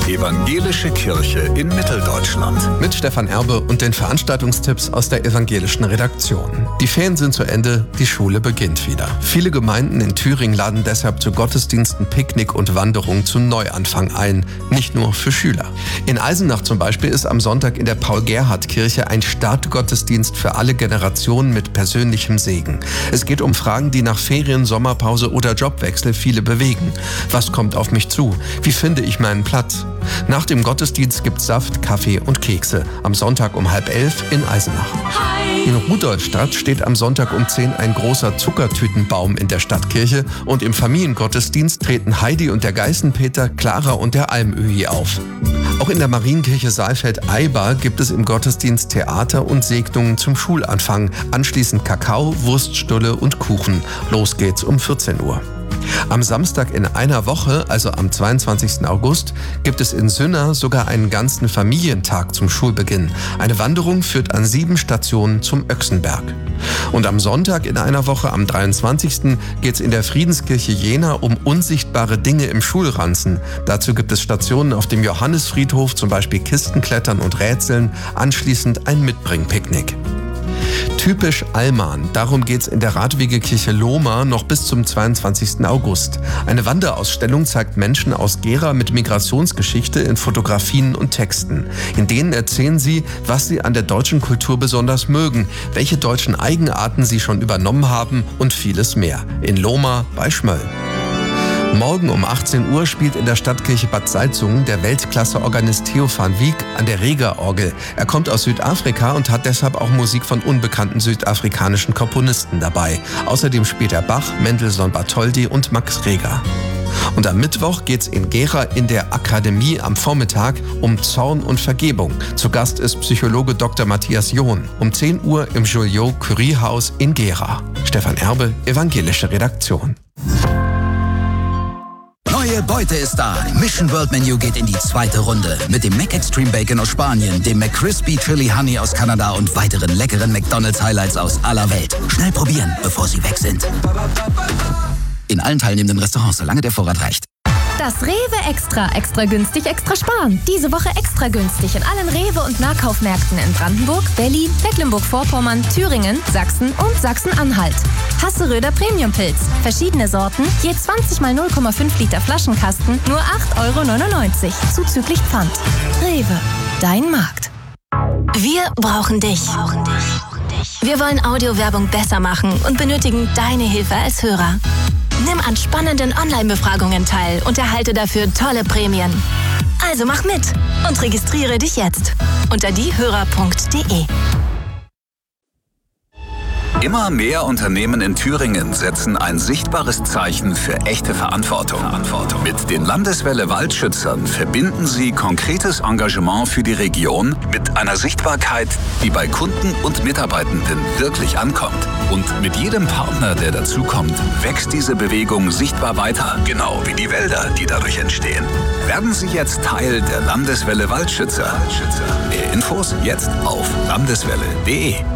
Evangelische Kirche in Mitteldeutschland. Mit Stefan Erbe und den Veranstaltungstipps aus der evangelischen Redaktion. Die Ferien sind zu Ende, die Schule beginnt wieder. Viele Gemeinden in Thüringen laden deshalb zu Gottesdiensten, Picknick und Wanderungen zum Neuanfang ein, nicht nur für Schüler. In Eisenach zum Beispiel ist am Sonntag in der Paul-Gerhardt-Kirche ein Startgottesdienst für alle Generationen mit persönlichem Segen. Es geht um Fragen, die nach Ferien, Sommerpause oder Jobwechsel viele bewegen. Was kommt auf mich zu? Wie finde ich meinen Platz? Nach dem Gottesdienst gibt's Saft, Kaffee und Kekse. Am Sonntag um 10:30 in Eisenach. In Rudolstadt steht am Sonntag um 10 ein großer Zuckertütenbaum in der Stadtkirche und im Familiengottesdienst treten Heidi und der Geißenpeter, Clara und der Almöhi auf. Auch in der Marienkirche Saalfeld-Eibar gibt es im Gottesdienst Theater und Segnungen zum Schulanfang. Anschließend Kakao, Wurststulle und Kuchen. Los geht's um 14 Uhr. Am Samstag in einer Woche, also am 22. August, gibt es in Sünna sogar einen ganzen Familientag zum Schulbeginn. Eine Wanderung führt an 7 Stationen zum Öchsenberg. Und am Sonntag in einer Woche, am 23. geht es in der Friedenskirche Jena um unsichtbare Dinge im Schulranzen. Dazu gibt es Stationen auf dem Johannisfriedhof, zum Beispiel Kistenklettern und Rätseln, anschließend ein Mitbringpicknick. Typisch Allmann, darum geht's in der Radwegekirche Lohmar noch bis zum 22. August. Eine Wanderausstellung zeigt Menschen aus Gera mit Migrationsgeschichte in Fotografien und Texten. In denen erzählen sie, was sie an der deutschen Kultur besonders mögen, welche deutschen Eigenarten sie schon übernommen haben und vieles mehr. In Lohmar bei Schmöll. Morgen um 18 Uhr spielt in der Stadtkirche Bad Salzungen der Weltklasse-Organist Theo van Wiek an der Rega-Orgel. Er kommt aus Südafrika und hat deshalb auch Musik von unbekannten südafrikanischen Komponisten dabei. Außerdem spielt er Bach, Mendelssohn Bartholdy und Max Reger. Und am Mittwoch geht's in Gera in der Akademie am Vormittag um Zorn und Vergebung. Zu Gast ist Psychologe Dr. Matthias John. Um 10 Uhr im Joliot-Curie-Haus in Gera. Stefan Erbe, evangelische Redaktion. Neue Beute ist da. Mission World Menu geht in die 2. Runde. Mit dem Mac Extreme Bacon aus Spanien, dem McCrispy Chili Honey aus Kanada und weiteren leckeren McDonald's Highlights aus aller Welt. Schnell probieren, bevor sie weg sind. In allen teilnehmenden Restaurants, solange der Vorrat reicht. Das Rewe Extra günstig, extra sparen. Diese Woche extra günstig in allen Rewe- und Nahkaufmärkten in Brandenburg, Berlin, Mecklenburg-Vorpommern, Thüringen, Sachsen und Sachsen-Anhalt. Hasseröder Premium-Pilz. Verschiedene Sorten, je 20 mal 0,5 Liter Flaschenkasten, nur 8,99 € zuzüglich Pfand. Rewe, dein Markt. Wir brauchen dich. Wir wollen Audiowerbung besser machen und benötigen deine Hilfe als Hörer. Nimm an spannenden Online-Befragungen teil und erhalte dafür tolle Prämien. Also mach mit und registriere dich jetzt unter diehörer.de. Immer mehr Unternehmen in Thüringen setzen ein sichtbares Zeichen für echte Verantwortung. Mit den Landeswelle Waldschützern verbinden sie konkretes Engagement für die Region mit einer Sichtbarkeit, die bei Kunden und Mitarbeitenden wirklich ankommt. Und mit jedem Partner, der dazukommt, wächst diese Bewegung sichtbar weiter, genau wie die Wälder, die dadurch entstehen. Werden Sie jetzt Teil der Landeswelle Waldschützer. Mehr Infos jetzt auf landeswelle.de.